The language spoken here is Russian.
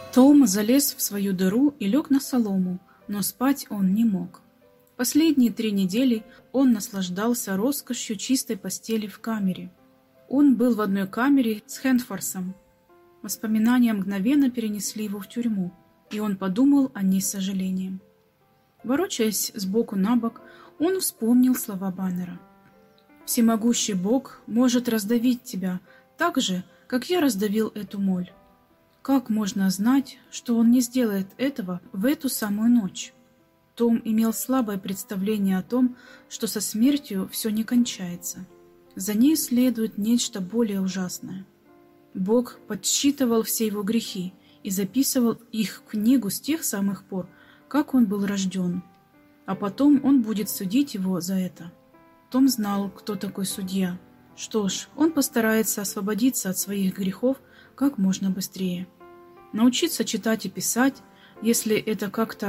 Том залез в свою дыру и лег на солому, но спать он не мог. Последние 3 недели он наслаждался роскошью чистой постели в камере. Он был в одной камере с Хэндфорсом. Воспоминания мгновенно перенесли его в тюрьму, и он подумал о ней с сожалением. Ворочаясь сбоку на бок, он вспомнил слова Баннера. «Всемогущий Бог может раздавить тебя так же, как я раздавил эту моль. Как можно знать, что он не сделает этого в эту самую ночь?» Том имел слабое представление о том, что со смертью все не кончается. За ней следует нечто более ужасное. Бог подсчитывал все его грехи и записывал их в книгу с тех самых пор, как он был рожден. А потом он будет судить его за это. Том знал, кто такой судья. Что ж, он постарается освободиться от своих грехов как можно быстрее. Научиться читать и писать, если это как-то